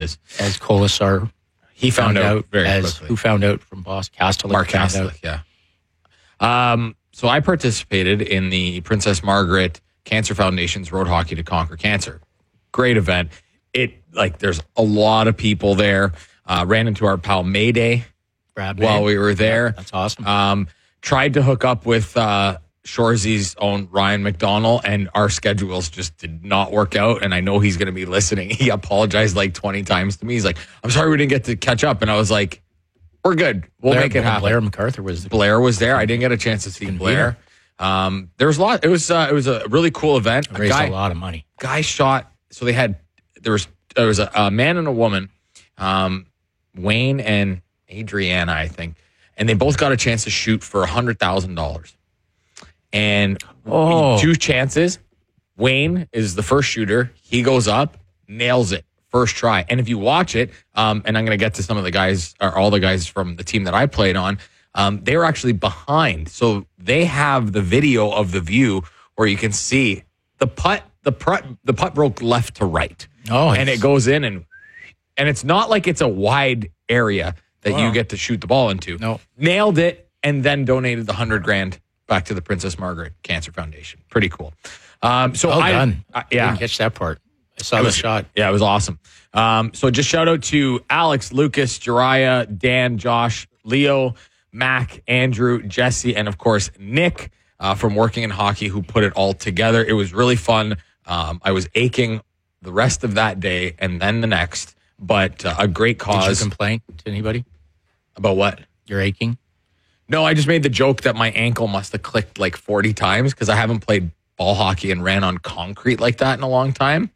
is. As Colasar He found out very quickly. Who found out from Boston? Castellic. Mark Castellic, yeah. So I participated in the Princess Margaret Cancer Foundation's Road Hockey to Conquer Cancer. Great event. There's a lot of people there. Ran into our pal Mayday while we were there. Yeah, that's awesome. Tried to hook up with Shoresy's own Ryan McDonald, and our schedules just did not work out. And I know he's going to be listening. He apologized like 20 times to me. He's like, I'm sorry we didn't get to catch up. And I was like, we're good. We'll make it happen. Blair MacArthur was there. I didn't get a chance to see Blair. There was a lot. It was a really cool event. Raised a lot of money. Guy shot. So there was a man and a woman, Wayne and Adriana, I think, and they both got a chance to shoot for $100,000. And two chances. Wayne is the first shooter. He goes up, nails it, first try. And if you watch it, and I'm going to get to some of the guys, or all the guys from the team that I played on, they were actually behind. So they have the video of the view where you can see the putt broke left to right. And it goes in, and it's not like it's a wide area that you get to shoot the ball into. No. Nailed it, and then donated the $100,000 back to the Princess Margaret Cancer Foundation. Pretty cool. Done. I didn't catch that part. I saw the shot. Yeah, it was awesome. So just shout out to Alex, Lucas, Jariah, Dan, Josh, Leo, Mac, Andrew, Jesse, and of course, Nick from Working in Hockey, who put it all together. It was really fun. I was aching the rest of that day and then the next, but a great cause. Did you complain to anybody? About what? You're aching? No, I just made the joke that my ankle must have clicked like 40 times because I haven't played ball hockey and ran on concrete like that in a long time.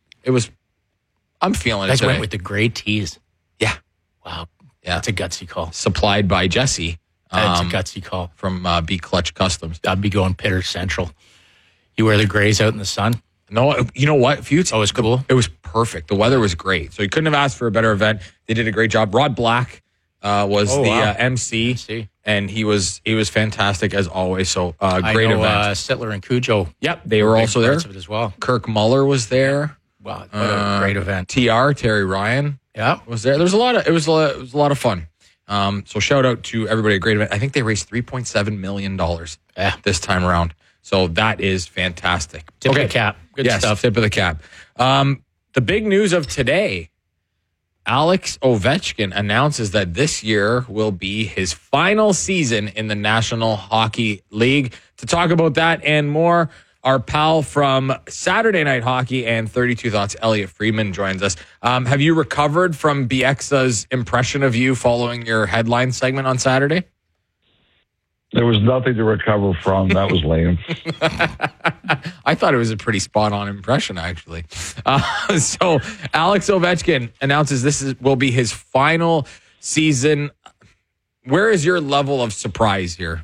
I'm feeling it today. Went with the gray tees. Yeah. Wow. Yeah. That's a gutsy call. Supplied by Jesse. That's a gutsy call. From B Clutch Customs. I'd be going Pitter Central. You wear the grays out in the sun? No, you know what? It was cool. It was perfect. The weather was great. So you couldn't have asked for a better event. They did a great job. Rod Black was MC. And he was fantastic as always. So great event. Sittler and Cujo. Yep, they were also there. Of it as well. Kirk Muller was there. Wow, what a great event. Terry Ryan. Yeah, was there. It was a lot of fun. So shout out to everybody. A great event. I think they raised $3.7 million this time around. So that is fantastic. Tip of the cap. Good stuff. Tip of the cap. The big news of today. Alex Ovechkin announces that this year will be his final season in the National Hockey League. To talk about that and more, our pal from Saturday Night Hockey and 32 Thoughts, Elliot Friedman, joins us. Have you recovered from Bieksa's impression of you following your headline segment on Saturday? There was nothing to recover from. That was lame. I thought it was a pretty spot-on impression, actually. So Alex Ovechkin announces this will be his final season. Where is your level of surprise here?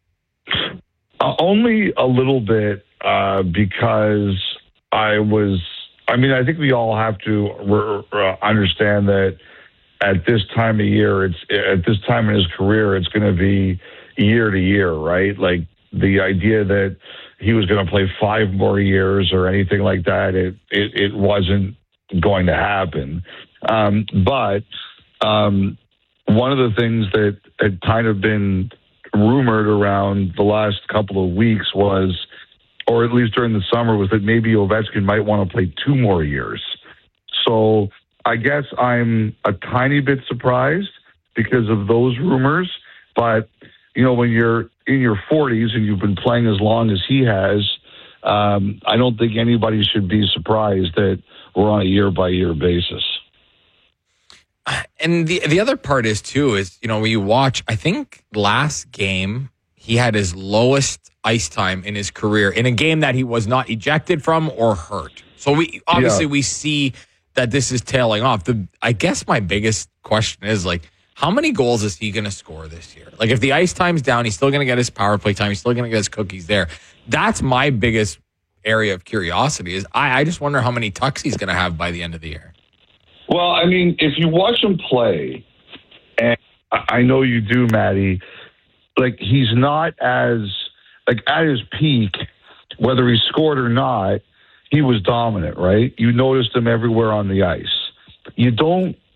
Only a little bit because I think we all have to understand that at this time of year, at this time in his career, it's going to be year to year, right? Like the idea that he was going to play 5 more years or anything like that, it wasn't going to happen. But one of the things that had kind of been rumored around the last couple of weeks was, or at least during the summer, was that maybe Ovechkin might want to play 2 more years. So I guess I'm a tiny bit surprised because of those rumors, but you know, when you're in your 40s and you've been playing as long as he has, I don't think anybody should be surprised that we're on a year-by-year basis. And the other part is, too, is, you know, when you watch, I think last game, he had his lowest ice time in his career in a game that he was not ejected from or hurt. So we see that this is tailing off. I guess my biggest question is, like, how many goals is he going to score this year? Like, if the ice time's down, he's still going to get his power play time. He's still going to get his cookies there. That's my biggest area of curiosity is I just wonder how many tucks he's going to have by the end of the year. Well, I mean, if you watch him play, and I know you do, Maddie, like he's not as, like at his peak, whether he scored or not, he was dominant, right? You noticed him everywhere on the ice. You don't